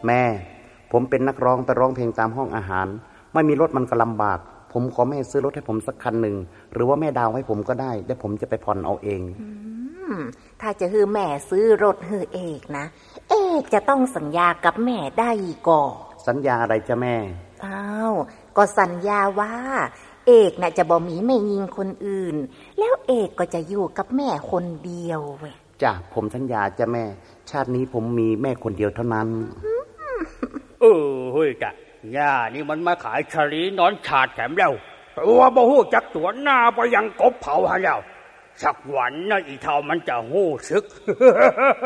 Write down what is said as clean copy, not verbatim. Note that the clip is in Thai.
แม่ผมเป็นนักร้องไปร้องเพลงตามห้องอาหารไม่มีรถมันก็ลำบากผมขอแม่ซื้อรถให้ผมสักคันหนึ่งหรือว่าแม่ดาวให้ผมก็ได้และผมจะไปผ่อนเอาเองถ้าจะฮือแม่ซื้อรถฮือเอกนะเอกจะต้องสัญญากับแม่ได้ก่อนสัญญาอะไรจ้ะแม่อ้าวก็สัญญาว่าเอกน่ะจะบ่มีแม่ยิงคนอื่นแล้วเอกก็จะอยู่กับแม่คนเดียวเว้ยจ้ะผมสัญญาจ้ะแม่ชาตินี้ผมมีแม่คนเดียวเท่านั้นเฮ้ยจ้ะย่านี่มันมาขายชะลีนอนฉาดแถมแล้วตัวบ่ฮู้จักตัวหน้าบ่ยังกบเผาหาแล้วสักวันน่ะอีเท่ามันจะฮู้สึก